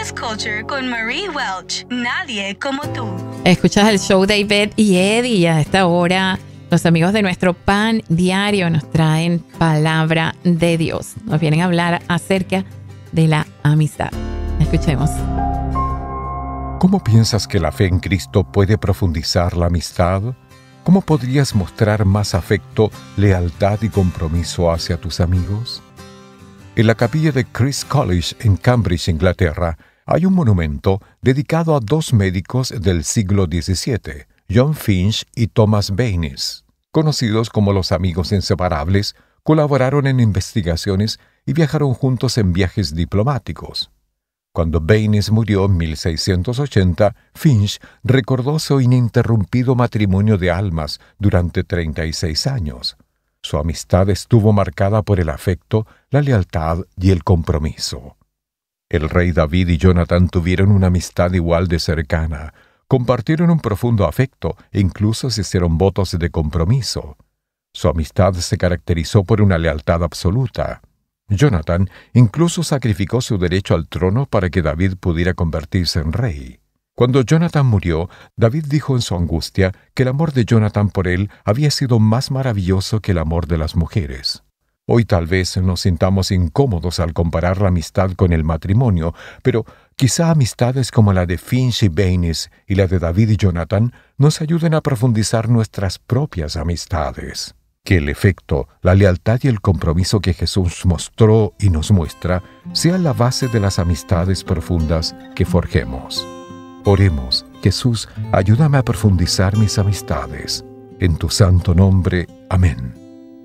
Business Culture con Marie Welch. Nadie como tú. Escuchas el show de Ivette y Eddie y a esta hora los amigos de nuestro Pan Diario nos traen palabra de Dios. Nos vienen a hablar acerca de la amistad. Escuchemos. ¿Cómo piensas que la fe en Cristo puede profundizar la amistad? ¿Cómo podrías mostrar más afecto, lealtad y compromiso hacia tus amigos? En la capilla de Christ's College en Cambridge, Inglaterra, hay un monumento dedicado a dos médicos del siglo XVII, John Finch y Thomas Baynes. Conocidos como los amigos inseparables, colaboraron en investigaciones y viajaron juntos en viajes diplomáticos. Cuando Baynes murió en 1680, Finch recordó su ininterrumpido matrimonio de almas durante 36 años. Su amistad estuvo marcada por el afecto, la lealtad y el compromiso. El rey David y Jonathan tuvieron una amistad igual de cercana, compartieron un profundo afecto e incluso se hicieron votos de compromiso. Su amistad se caracterizó por una lealtad absoluta. Jonathan incluso sacrificó su derecho al trono para que David pudiera convertirse en rey. Cuando Jonathan murió, David dijo en su angustia que el amor de Jonathan por él había sido más maravilloso que el amor de las mujeres. Hoy tal vez nos sintamos incómodos al comparar la amistad con el matrimonio, pero quizá amistades como la de Finch y Baynes y la de David y Jonathan nos ayuden a profundizar nuestras propias amistades. Que el efecto, la lealtad y el compromiso que Jesús mostró y nos muestra sea la base de las amistades profundas que forjemos. Oremos. Jesús, ayúdame a profundizar mis amistades. En tu santo nombre. Amén.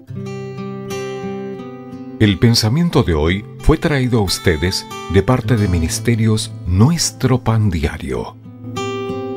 El pensamiento de hoy fue traído a ustedes de parte de Ministerios Nuestro Pan Diario.